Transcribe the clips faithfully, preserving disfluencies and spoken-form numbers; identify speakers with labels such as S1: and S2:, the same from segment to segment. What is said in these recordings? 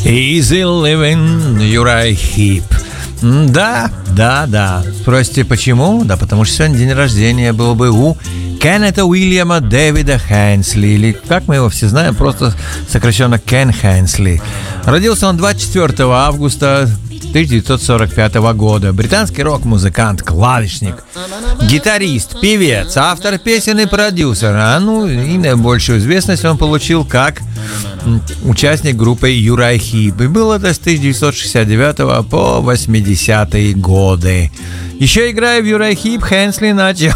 S1: Easy Living, Юрай Хип. Да, да, да. Спросите, почему? Да потому что сегодня день рождения был бы у Кеннета Уильяма Дэвида Хэнсли, или, как мы его все знаем, просто сокращенно Кен Хэнсли. Родился он двадцать четвёртого августа тысяча девятьсот сорок пятого года. Британский рок-музыкант, клавишник, гитарист, певец, автор песен и продюсер. А ну и наибольшую известность он получил как участник группы Юрай Хип. И было это с тысяча девятьсот шестьдесят девятого по восьмидесятые годы. Еще играя в Юрай Хип, Хэнсли начал...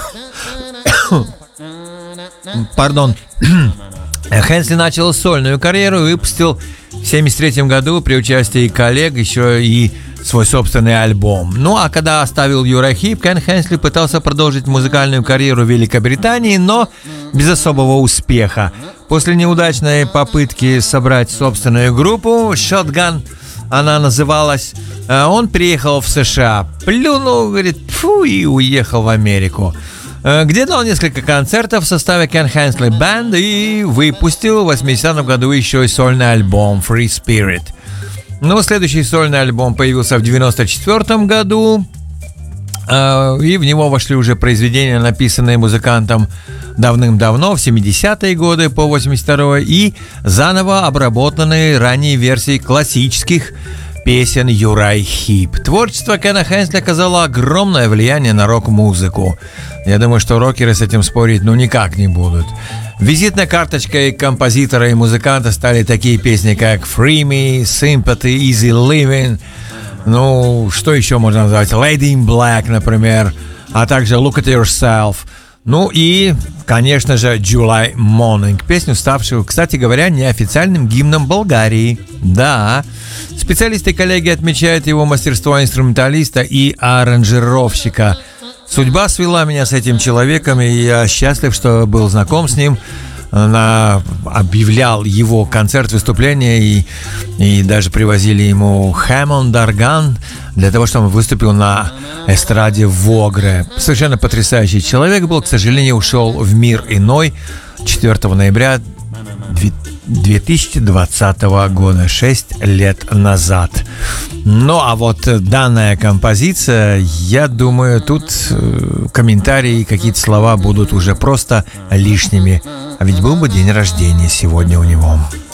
S1: Пардон. Хэнсли начал сольную карьеру и выпустил в семьдесят третьем году при участии коллег еще и свой собственный альбом. Ну а когда оставил Юрай Хип, Кен Хэнсли пытался продолжить музыкальную карьеру в Великобритании, но без особого успеха. После неудачной попытки собрать собственную группу, Shotgun она называлась, он приехал в США, плюнул, говорит, фу, и уехал в Америку, где дал несколько концертов в составе Ken Hensley Band и выпустил в восьмидесятом году еще и сольный альбом Free Spirit. Но следующий сольный альбом появился в девяносто четвёртом году, и в него вошли уже произведения, написанные музыкантом давным-давно, в семидесятые годы по восемьдесят второй, и заново обработанные ранние версии классических песен Юрай Хип. Творчество Кена Хэнсли оказало огромное влияние на рок-музыку. Я думаю, что рокеры с этим спорить ну никак не будут. Визитной карточкой композитора и музыканта стали такие песни, как Free Me, Sympathy, Easy Living, ну, что еще можно назвать, Lady in Black, например, а также Look at Yourself. Ну и, конечно же, July Morning, песню, ставшую, кстати говоря, неофициальным гимном Болгарии. Да, специалисты и коллеги отмечают его мастерство инструменталиста и аранжировщика. Судьба свела меня с этим человеком, и я счастлив, что был знаком с ним. Она объявлял его концерт, выступление, и, и даже привозили ему Хэммонд-орган для того, чтобы он выступил на эстраде в Огре. Совершенно потрясающий человек был, к сожалению, ушел в мир иной четвёртого ноября две тысячи двадцатого года, шесть лет назад. Ну, а вот данная композиция, я думаю, тут комментарии, какие-то слова будут уже просто лишними. А ведь был бы день рождения сегодня у него.